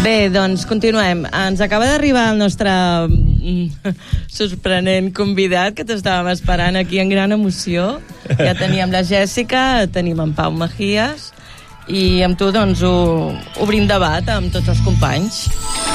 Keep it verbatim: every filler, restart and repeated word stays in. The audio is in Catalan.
Bé, doncs continuem. Ens acaba d'arribar el nostre mm, sorprenent convidat que t'estàvem esperant aquí en gran emoció. Ja teníem la Jèssica, tenim en Pau Mejías i amb tu doncs ho, obrim debat amb tots els companys.